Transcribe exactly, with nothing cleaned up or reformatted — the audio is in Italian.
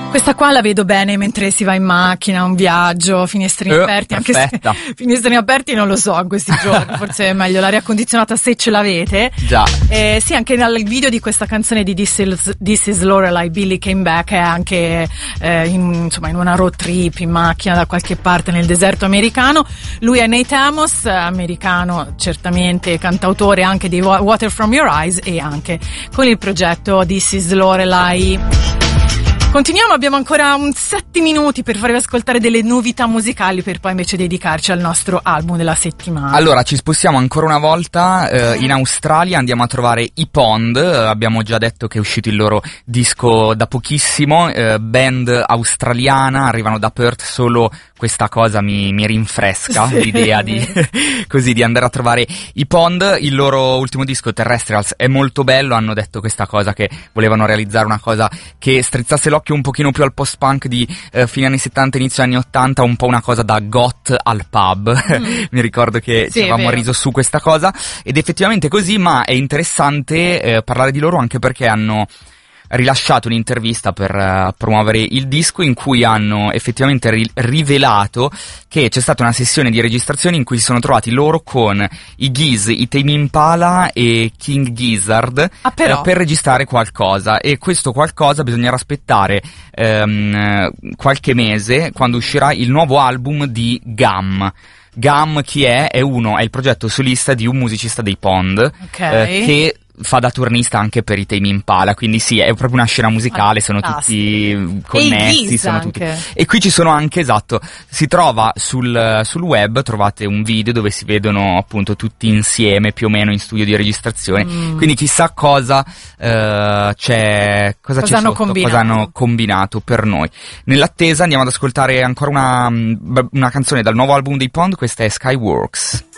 Questa qua la vedo bene mentre si va in macchina, un viaggio, finestrini eh, aperti, anche perfetta. se finestrini aperti non lo so in questi giorni, forse è meglio l'aria condizionata se ce l'avete. Già. Eh, sì, anche nel video di questa canzone di This is, This is Lorelai, Billy Came Back, è anche eh, in, insomma, in una road trip in macchina da qualche parte nel deserto americano. Lui è Nate Amos, americano certamente, cantautore anche di Water From Your Eyes e anche con il progetto This is Lorelai. Continuiamo, abbiamo ancora un sette minuti per farvi ascoltare delle novità musicali per poi invece dedicarci al nostro album della settimana. Allora, ci spostiamo ancora una volta eh, in Australia, andiamo a trovare i Pond, eh, abbiamo già detto che è uscito il loro disco da pochissimo, eh, band australiana, arrivano da Perth, solo questa cosa mi, mi rinfresca sì. l'idea di, così, di andare a trovare i Pond. Il loro ultimo disco, Terrestrials, è molto bello, hanno detto questa cosa che volevano realizzare una cosa che strizzasse l'occhio un pochino più al post-punk di eh, fine anni settanta, inizio anni ottanta, un po' una cosa da goth al pub. Mm. Mi ricordo che sì, ci avevamo riso su questa cosa, ed effettivamente è così, ma è interessante eh, parlare di loro anche perché hanno rilasciato un'intervista per uh, promuovere il disco in cui hanno effettivamente ri- rivelato che c'è stata una sessione di registrazione in cui si sono trovati loro con i Giz, i Tame Impala e King Gizzard ah, però. eh, per registrare qualcosa, e questo qualcosa bisognerà aspettare um, qualche mese quando uscirà il nuovo album di Gam. Gam chi è? È uno, è il progetto solista di un musicista dei Pond, okay. eh, che fa da turnista anche per i Tame Impala, quindi sì, è proprio una scena musicale, sono tutti connessi, sono tutti. E qui ci sono anche, esatto, si trova sul, sul web, trovate un video dove si vedono appunto tutti insieme più o meno in studio di registrazione, mm. quindi chissà cosa uh, c'è, cosa, cosa c'è hanno sotto, combinato. cosa hanno combinato per noi. Nell'attesa andiamo ad ascoltare ancora una, una canzone dal nuovo album dei Pond, questa è Skyworks.